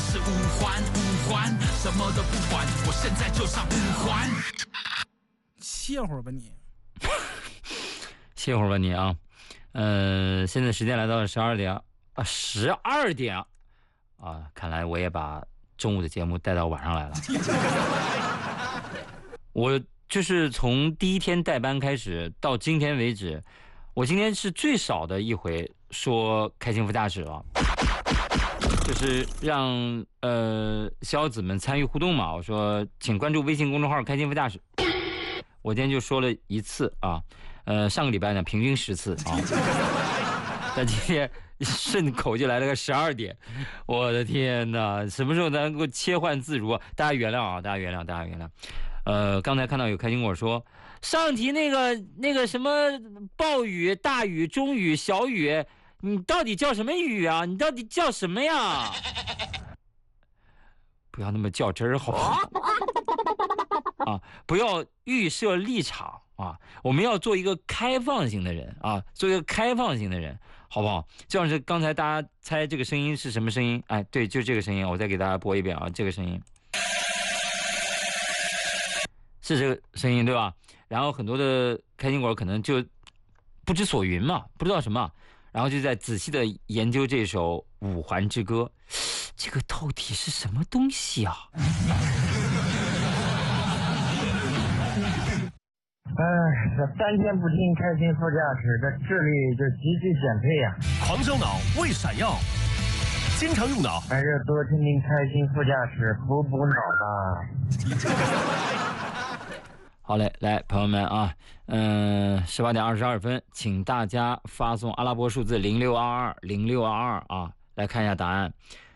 是五环，什么都不管，我现在就上五环。 歇会儿吧你， 歇会儿吧你啊。现在时间来到了12点啊，12点啊，看来我也把中午的节目带到晚上来了。我就是从第一天带班开始到今天为止，我今天是最少的一回说开心副驾驶了，就是让小子们参与互动嘛。我说请关注微信公众号开心副驾驶，我今天就说了1次啊，上个礼拜呢平均10次啊，但今天顺口就来了个12点，我的天哪，什么时候才能够切换自如啊？大家原谅啊，大家原谅，大家原谅。刚才看到有开心跟我说，上题那个什么暴雨、大雨、中雨、小雨，你到底叫什么雨啊？你到底叫什么呀？不要那么较真儿好不好？啊，不要预设立场啊！我们要做一个开放型的人啊，做一个开放型的人，好不好？就像是刚才大家猜这个声音是什么声音？哎，对，就这个声音，我再给大家播一遍啊，这个声音。是这个声音对吧？然后很多的开心果可能就不知所云嘛，不知道什么，然后就在仔细的研究这首《五环之歌》，这个到底是什么东西啊？ 哎，这3天不听开心副驾驶，这智力就急剧减退呀！ 狂烧脑，胃闪耀，经常用脑， 还是多听听开心副驾驶，补补脑吧。 好嘞，来，朋友们啊，18点22分，请大家发送阿拉伯数字0622啊，来看一下答案。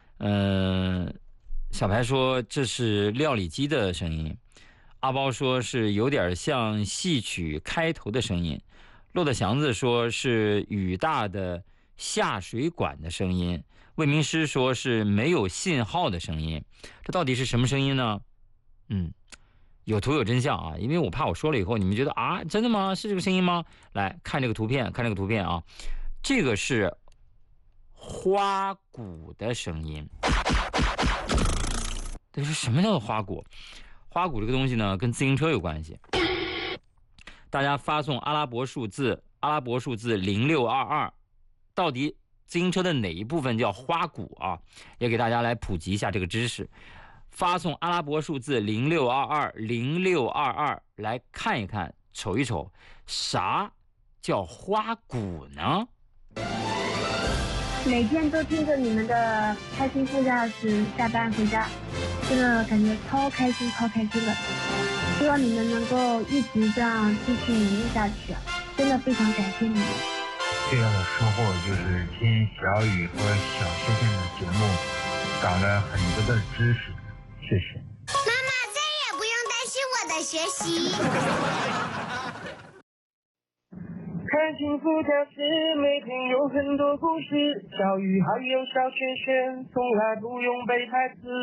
小白说这是料理机的声音，阿包说是有点像戏曲开头的声音，骆驼祥子说是雨大的下水管的声音，魏明师说是没有信号的声音，这到底是什么声音呢？有图有真相啊，因为我怕我说了以后你们觉得啊，真的吗？是这个声音吗？来看这个图片，看这个图片啊，这个是花鼓的声音。这是什么叫做花鼓？花鼓这个东西呢，跟自行车有关系。大家发送阿拉伯数字0622，到底自行车的哪一部分叫花鼓啊？也给大家来普及一下这个知识。发送阿拉伯数字0622来看一看，瞅一瞅，啥叫花鼓呢？ 每天都听着你们的开心副驾驶下班回家，真的感觉超开心的。希望你们能够一直这样继续努力下去，真的非常感谢你们。 最大的收获就是听小雨和小仙仙的节目，长了很多的知识。谢谢。 妈妈再也不用担心我的学习。 开心副驾驶每天有很多故事，小雨还有小轩轩，从来不用背台词。